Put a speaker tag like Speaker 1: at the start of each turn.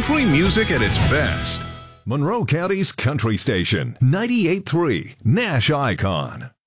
Speaker 1: Country music at its best. Monroe County's country station, 98.3 Nash Icon.